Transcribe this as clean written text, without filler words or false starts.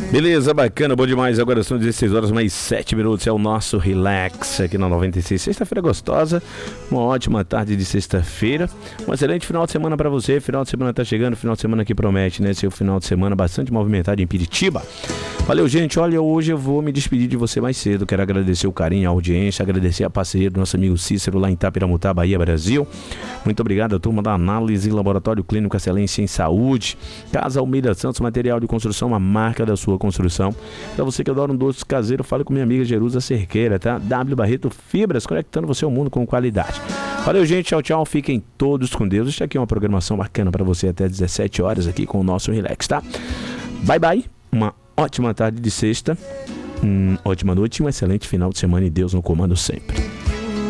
Beleza, bacana, bom demais. Agora são 16 horas mais 7 minutos. É o nosso Relax aqui na 96. Sexta-feira gostosa, uma ótima tarde de sexta-feira. Um excelente final de semana pra você. Final de semana tá chegando, final de semana que promete, né? Seu final de semana bastante movimentado em Piritiba. Valeu, gente. Olha, hoje eu vou me despedir de você mais cedo. Quero agradecer o carinho, a audiência, agradecer a parceria do nosso amigo Cícero lá em Itapiramutá, Bahia, Brasil. Muito obrigado à turma da Análise Laboratório Clínico Excelência em Saúde. Casa Almeida Santos, material de construção, a marca da sua construção. Para você que adora um doce caseiro, fale com minha amiga Jerusa Cerqueira, tá? W Barreto Fibras, conectando você ao mundo com qualidade. Valeu, gente. Tchau, tchau. Fiquem todos com Deus. Este aqui é uma programação bacana para você até 17 horas aqui com o nosso Relax, tá? Bye, bye. Uma ótima tarde de sexta. Ótima noite e um excelente final de semana e Deus no comando sempre.